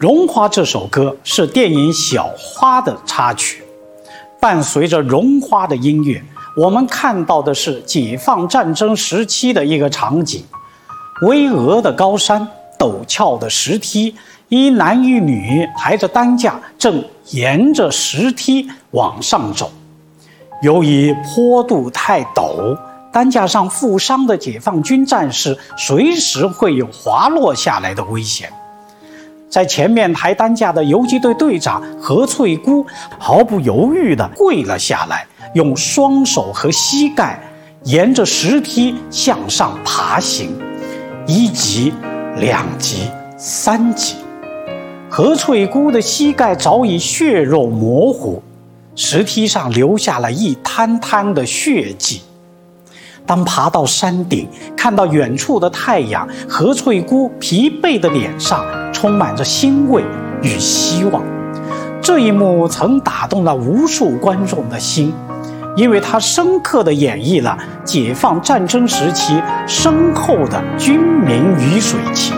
绒花这首歌是电影《小花》的插曲，伴随着绒花的音乐，我们看到的是解放战争时期的一个场景：巍峨的高山，陡峭的石梯，一男一女抬着担架，正沿着石梯往上走。由于坡度太陡，担架上负伤的解放军战士随时会有滑落下来的危险。在前面抬担架的游击队队长何翠姑毫不犹豫地跪了下来，用双手和膝盖沿着石梯向上爬行，1级、2级、3级。何翠姑的膝盖早已血肉模糊，石梯上留下了一滩滩的血迹。当爬到山顶，看到远处的太阳，何翠姑疲惫的脸上充满着欣慰与希望。这一幕曾打动了无数观众的心，因为它深刻地演绎了解放战争时期深厚的军民鱼水情。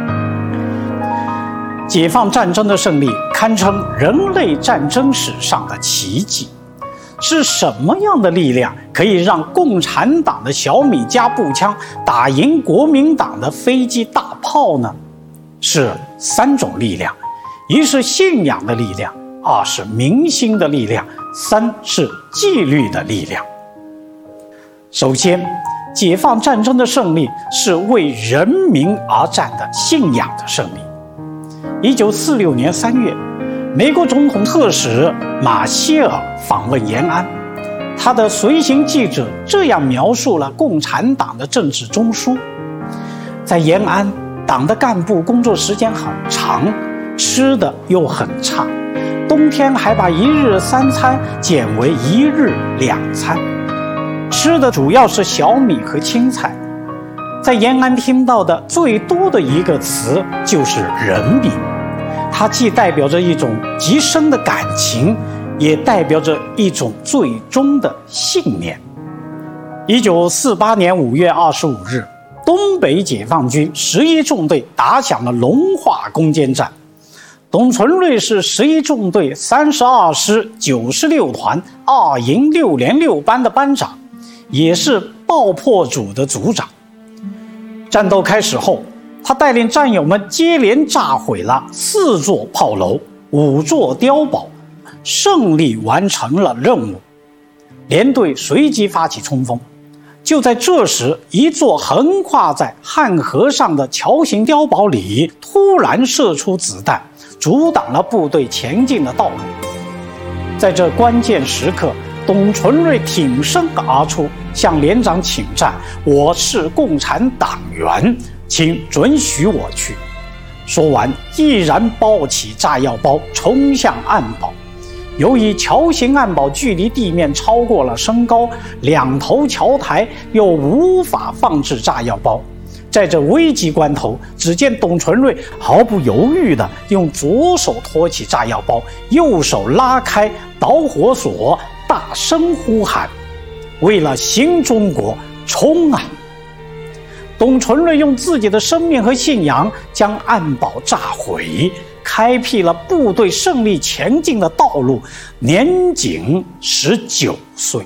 解放战争的胜利堪称人类战争史上的奇迹。是什么样的力量可以让共产党的小米加步枪打赢国民党的飞机大炮呢？是3种力量：一是信仰的力量，2是民心的力量，3是纪律的力量。首先，解放战争的胜利是为人民而战的信仰的胜利。1946年3月，美国总统特使马歇尔访问延安，他的随行记者这样描述了共产党的政治中枢：在延安，党的干部工作时间很长，吃的又很差，冬天还把1日3餐减为1日2餐，吃的主要是小米和青菜。在延安听到的最多的一个词就是人民，它既代表着一种极深的感情，也代表着一种最终的信念。1948年5月25日，东北解放军11纵队打响了龙化攻坚战。董存瑞是11纵队32师96团2营6连6班的班长，也是爆破组的组长。战斗开始后，他带领战友们接连炸毁了4座炮楼、5座碉堡，胜利完成了任务。连队随即发起冲锋。就在这时，一座横跨在汉河上的桥形碉堡里突然射出子弹，阻挡了部队前进的道路。在这关键时刻，董存瑞挺身而出，向连长请战：“我是共产党员，请准许我去。”说完，毅然抱起炸药包冲向暗堡。由于桥形暗堡距离地面超过了身高，2头桥台又无法放置炸药包。在这危急关头，只见董存瑞毫不犹豫地用左手托起炸药包，右手拉开导火索，大声呼喊：“为了新中国，冲啊！”董存瑞用自己的生命和信仰将暗堡炸毁，开辟了部队胜利前进的道路，年仅19岁。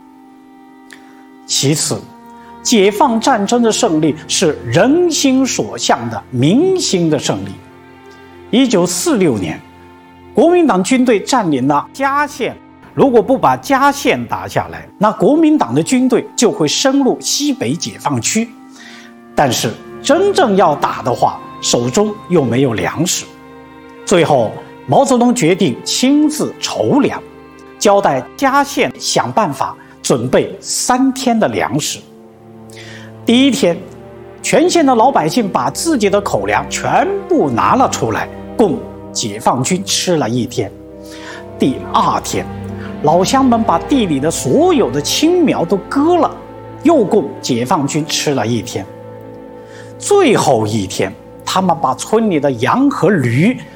其次，解放战争的胜利是人心所向的民心的胜利。1946年，国民党军队占领了嘉县，如果不把嘉县打下来，那国民党的军队就会深入西北解放区。但是真正要打的话，手中又没有粮食。最后，毛泽东决定亲自筹粮，交代嘉县想办法准备3天的粮食。第1天，全县的老百姓把自己的口粮全部拿了出来，供解放军吃了1天。第2天，老乡们把地里的所有的青苗都割了，又供解放军吃了1天。最后1天，他们把村里的羊和驴